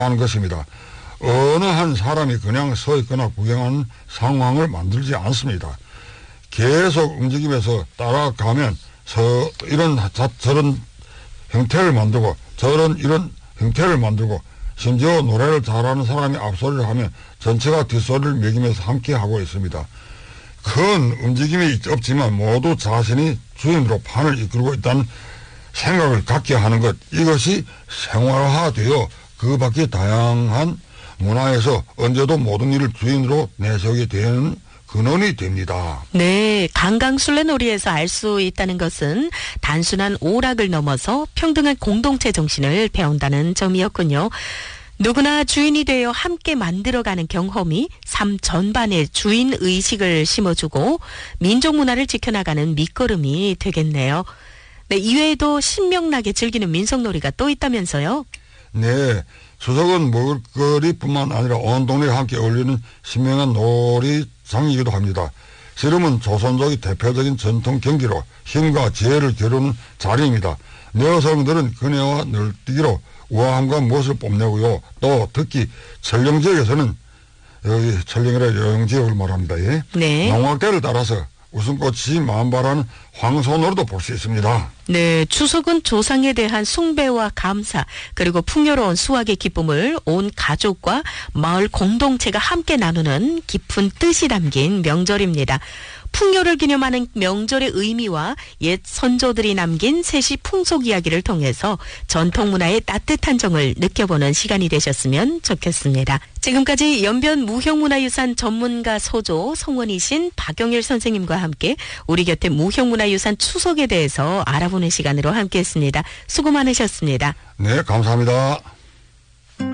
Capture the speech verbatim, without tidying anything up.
하는 것입니다. 어느 한 사람이 그냥 서 있거나 구경하는 상황을 만들지 않습니다. 계속 움직이면서 따라가면 서 이런 자, 저런 형태를 만들고 저런 이런 형태를 만들고 심지어 노래를 잘하는 사람이 앞소리를 하면 전체가 뒷소리를 매기면서 함께 하고 있습니다. 큰 움직임이 없지만 모두 자신이 주인으로 판을 이끌고 있다는 생각을 갖게 하는 것, 이것이 생활화되어 그 밖에 다양한 문화에서 언제도 모든 일을 주인으로 내세우게 되는 근원이 됩니다. 네, 강강술래놀이에서 알 수 있다는 것은 단순한 오락을 넘어서 평등한 공동체 정신을 배운다는 점이었군요. 누구나 주인이 되어 함께 만들어가는 경험이 삶 전반에 주인의식을 심어주고 민족 문화를 지켜나가는 밑거름이 되겠네요. 네, 이외에도 신명나게 즐기는 민속놀이가 또 있다면서요? 네, 수석은 먹을거리뿐만 아니라 온 동네가 함께 어울리는 신명한 놀이장이기도 합니다. 씨름은 조선족의 대표적인 전통 경기로 힘과 지혜를 겨루는 자리입니다. 여성들은 그네와 널뛰기로 우아함과 멋을 뽐내고요. 또 특히 천령지역에서는 여기 천령이라 영지역을 말합니다. 예? 네. 농악대를 따라서 웃음꽃이 만발하는 황소놀이도 볼 수 있습니다. 네, 추석은 조상에 대한 숭배와 감사 그리고 풍요로운 수확의 기쁨을 온 가족과 마을 공동체가 함께 나누는 깊은 뜻이 담긴 명절입니다. 풍요를 기념하는 명절의 의미와 옛 선조들이 남긴 세시 풍속 이야기를 통해서 전통 문화의 따뜻한 정을 느껴보는 시간이 되셨으면 좋겠습니다. 지금까지 연변 무형문화유산 전문가 소조 성원이신 박영일 선생님과 함께 우리 곁에 무형문화유산 추석에 대해서 알아보는 시간으로 함께했습니다. 수고 많으셨습니다. 네, 감사합니다.